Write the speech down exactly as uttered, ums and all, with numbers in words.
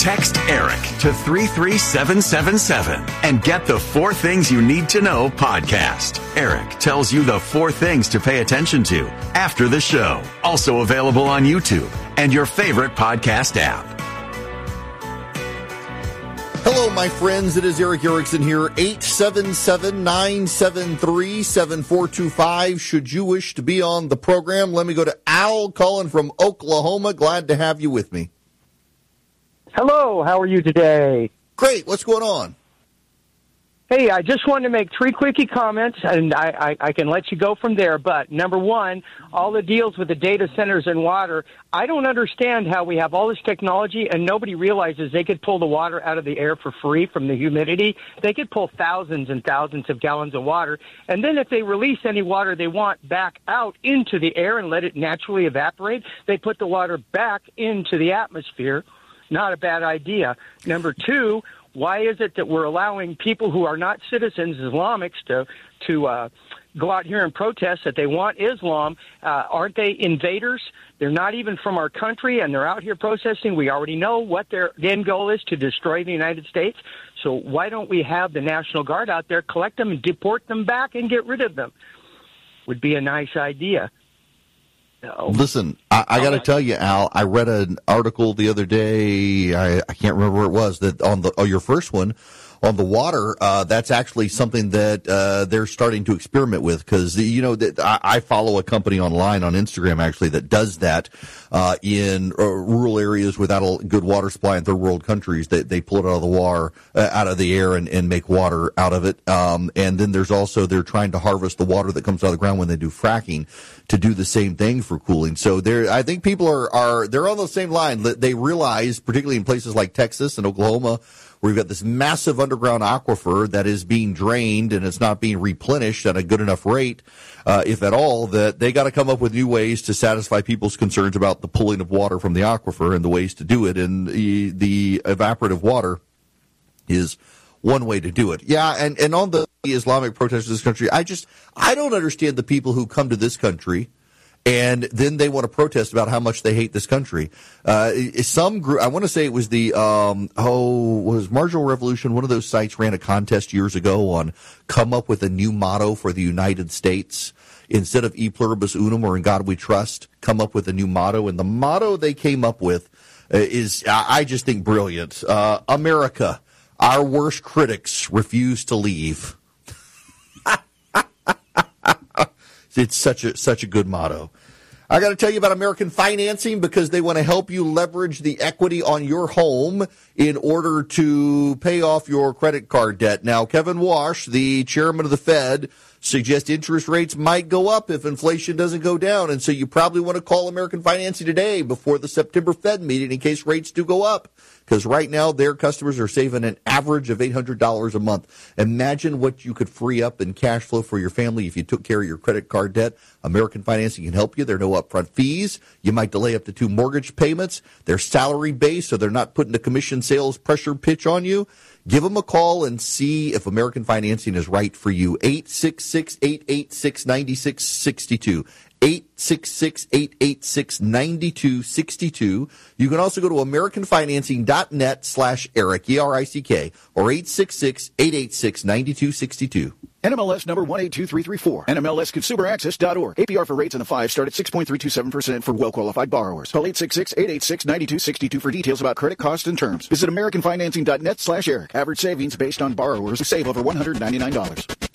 Text ERIC to three three seven seven seven and get the Four Things You Need to Know podcast. ERIC tells you the four things to pay attention to after the show. Also available on YouTube and your favorite podcast app. Hello, my friends. It is Eric Erickson here. eight seven seven, nine seven three, seven four two five. Should you wish to be on the program, let me go to Al calling from Oklahoma. Glad to have you with me. Hello, how are you today? Great. What's going on? Hey, I just wanted to make three quickie comments, and I, I, I can let you go from there. But number one, all the deals with the data centers and water, I don't understand how we have all this technology and nobody realizes they could pull the water out of the air for free from the humidity. They could pull thousands and thousands of gallons of water, and then if they release any water they want back out into the air and let it naturally evaporate, they put the water back into the atmosphere. Not a bad idea. Number two, why is it that we're allowing people who are not citizens, Islamics, to to uh, go out here and protest that they want Islam? Uh, aren't they invaders? They're not even from our country, and they're out here protesting. We already know what their end goal is, to destroy the United States. So why don't we have the National Guard out there, collect them and deport them back and get rid of them? Would be a nice idea. No. Listen, I, I got to tell you, Al, I read an article the other day, I, I can't remember where it was, that on the oh, your first one, on the water, uh, that's actually something that uh, they're starting to experiment with, because, you know, that I, I follow a company online on Instagram, actually, that does that uh, in uh, rural areas without a good water supply in third world countries. They, they pull it out of the water, uh, out of the air and, and make water out of it. Um, and then there's also, they're trying to harvest the water that comes out of the ground when they do fracking to do the same thing for cooling. So there, I think people are, are, they're on the same line. They realize, particularly in places like Texas and Oklahoma, where you've got this massive underground aquifer that is being drained and it's not being replenished at a good enough rate, uh, if at all, that they got to come up with new ways to satisfy people's concerns about the pulling of water from the aquifer and the ways to do it. And the, the evaporative water is one way to do it. Yeah, and, and on the Islamic protesters in this country, I just, I don't understand the people who come to this country and then they want to protest about how much they hate this country. Uh, some group, I want to say it was the, um, oh, was Marginal Revolution, one of those sites ran a contest years ago on come up with a new motto for the United States. Instead of E Pluribus Unum or In God We Trust, come up with a new motto. And the motto they came up with is, I just think, brilliant. Uh, America, our worst critics refuse to leave. It's such a such a good motto. I got to tell you about American Financing, because they want to help you leverage the equity on your home in order to pay off your credit card debt. Now, Kevin Walsh, the chairman of the Fed, suggests interest rates might go up if inflation doesn't go down. And so you probably want to call American Financing today before the September Fed meeting in case rates do go up. Because right now their customers are saving an average of eight hundred dollars a month. Imagine what you could free up in cash flow for your family if you took care of your credit card debt. American Financing can help you. There are no upfront fees. You might delay up to two mortgage payments. They're salary-based, so they're not putting a commission sales pressure pitch on you. Give them a call and see if American Financing is right for you. eight six six, eight eight six, nine six six two. eight six six, eight eight six, nine two six two. You can also go to americanfinancing.net slash Eric, E R I C K, or eight six six, eight eight six, nine two six two. N M L S number one eight two three three four. N M L S consumer access dot org. A P R for rates in the five start at six point three two seven percent for well-qualified borrowers. Call eight six six, eight eight six, nine two six two for details about credit costs and terms. Visit americanfinancing.net slash Eric. Average savings based on borrowers who save over one hundred ninety-nine dollars.